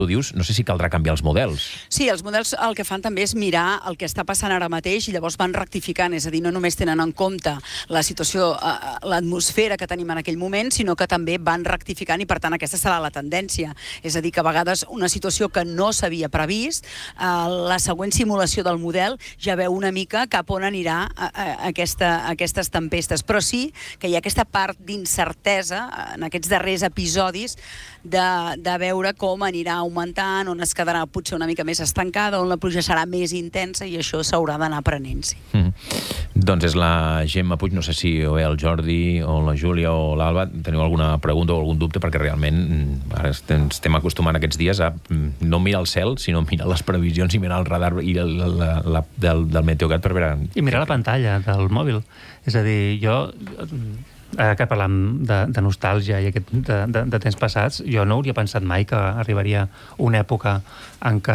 tu dius, no sé si caldrà canviar els models. Sí, els models el que fan també és mirar el que està passant ara mateix i llavors van rectificant, és a dir, no només tenen en compte la situació, l'atmosfera que tenim en aquell moment, sinó que també van rectificant i per tant aquesta serà la tendència. És a dir, que a vegades una situació que no s'havia previst, la següent simulació del model ja veu una mica cap on anirà aquestes tempestes. Però sí que hi ha aquesta part d'incertesa en aquests darrers episodis de veure com anirà augmentant, on es quedarà potser una mica més estancada, on la pluja serà més intensa i això s'haurà d'anar aprenent, sí. Doncs és la Gemma Puig, no sé si o el Jordi o la Júlia o l'Alba teniu alguna pregunta o algun dubte, perquè realment ara estem acostumant aquests dies a no mirar el cel, sinó mirar les previsions i mirar el radar i del Meteocat per veure... I mirar la pantalla del mòbil. És a dir, jo... que parlam de nostàlgia i de temps passats, jo no hauria pensat mai que arribaria una època en què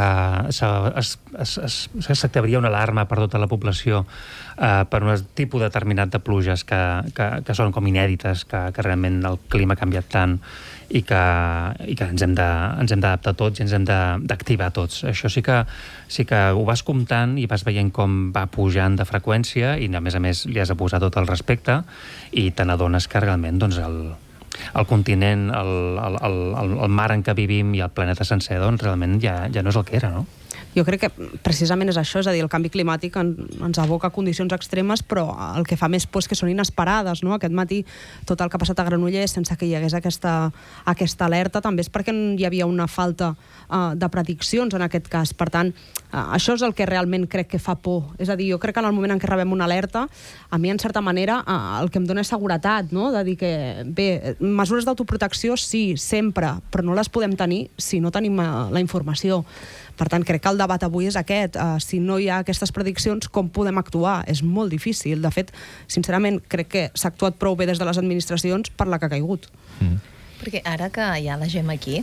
s'activaria una alarma per tota la població per un tipus determinat de pluges que són com inèdites, que realment el clima ha canviat tant i que ens hem d'adaptar tots i ens hem d'activar tots. Això sí que ho vas comptant i vas veient com va pujant de freqüència i a més li has de posar tot el respecte i te n'adones que realment doncs, el continent, el mar en què vivim i el planeta sencer doncs, realment ja no és el que era, no? Jo crec que precisament és això, és a dir, el canvi climàtic ens aboca a condicions extremes, però el que fa més por és que són inesperades, no? Aquest matí tot el que ha passat a Granollers sense que hi hagués aquesta alerta també és perquè hi havia una falta de prediccions en aquest cas. Per tant, això és el que realment crec que fa por. És a dir, jo crec que en el moment en què rebem una alerta, a mi en certa manera el que em dona és seguretat, no? De dir que, bé, mesures d'autoprotecció sí, sempre, però no les podem tenir si no tenim la informació. Per tant, crec que el debat avui és aquest. Si no hi ha aquestes prediccions, com podem actuar? És molt difícil. De fet, sincerament, crec que s'ha actuat prou bé des de les administracions per la que ha caigut. Perquè ara que hi ha la Gemma aquí,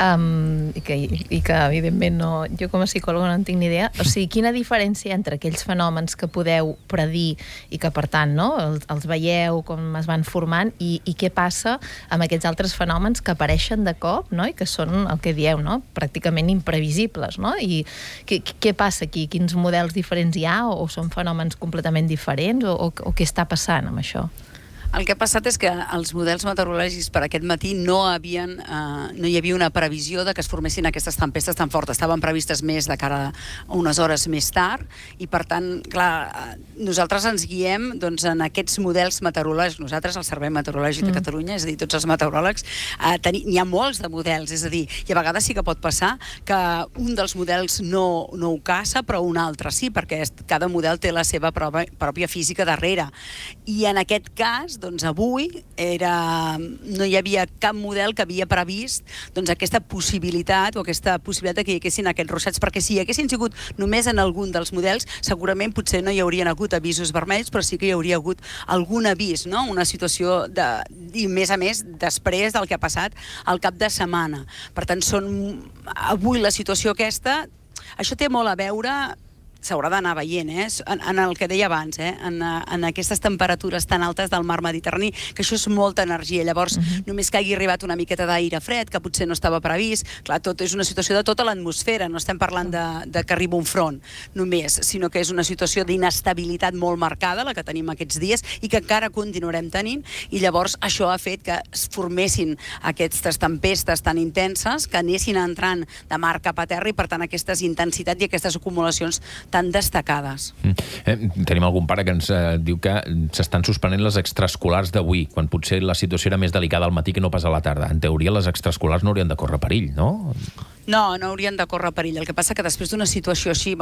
i que evidentment no, jo com a psicòloga no en tinc ni idea, o sigui, quina diferència entre aquells fenòmens que podeu predir i que per tant no, els veieu com es van formant i què passa amb aquests altres fenòmens que apareixen de cop, no? I que són el que dieu, no? Pràcticament imprevisibles, no? I què passa aquí? Quins models diferents hi ha o són fenòmens completament diferents o què està passant amb això? El que ha passat és que els models meteorològics per aquest matí no hi havia una previsió de que es formessin aquestes tempestes tan fortes. Estaven previstes més de cara a unes hores més tard i, per tant, clar, nosaltres ens guiem doncs, en aquests models meteorològics. Nosaltres, el Servei Meteorològic de Catalunya, és a dir, tots els meteoròlegs, n'hi ha molts de models, és a dir, i a vegades sí que pot passar que un dels models no ho caça, però un altre sí, perquè cada model té la seva pròpia física darrere. I en aquest cas, doncs avui no hi havia cap model que havia previst doncs aquesta possibilitat de que hi haguessin aquests ruixats, perquè si hi haguessin sigut només en algun dels models, segurament potser no hi haurien hagut avisos vermells, però sí que hi hauria hagut algun avís, no? Una situació i a més després del que ha passat al cap de setmana. Per tant, avui la situació aquesta, això té molt a veure, s'haurà d'anar veient, en el que deia abans, en aquestes temperatures tan altes del mar Mediterrani, que això és molta energia. Llavors, només que hagi arribat una miqueta d'aire fred, que potser no estava previst, clar, tot és una situació de tota l'atmosfera, no estem parlant de que arriba un front només, sinó que és una situació d'inestabilitat molt marcada, la que tenim aquests dies, i que encara continuarem tenint, i llavors això ha fet que es formessin aquestes tempestes tan intenses, que anessin entrant de mar cap a terra, i per tant aquestes intensitats i aquestes acumulacions tan destacades. Tenim algun pare que ens diu que s'estan suspenent les extraescolars d'avui, quan potser la situació era més delicada al matí que no pas a la tarda. En teoria, les extraescolars no haurien de córrer perill, no? No haurien de córrer perill. El que passa que després d'una situació així,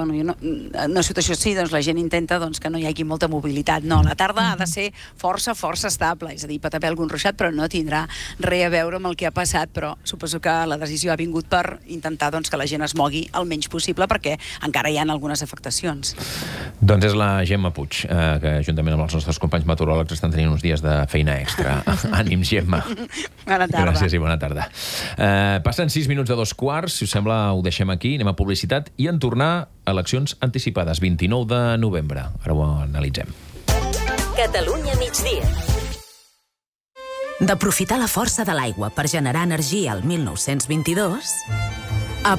doncs la gent intenta que no hi hagi molta mobilitat. No, la tarda ha de ser força estable, és a dir, pot haver algun ruixat, però no tindrà res a veure amb el que ha passat, però suposo que la decisió ha vingut per intentar que la gent es mogui el menys possible, perquè encara hi ha algunes afectacions. Doncs és la Gemma Puig, que juntament amb els nostres companys meteoròlegs estan tenint uns dies de feina extra. Ànims, Gemma. Bona tarda. Gràcies i bona tarda. Passen 6 minuts de 2:15. Si us sembla, ho deixem aquí, anem a publicitat i en tornar a eleccions anticipades, 29 de novembre. Ara ho analitzem. Catalunya migdia. D'aprofitar la força de l'aigua per generar energia al 1922,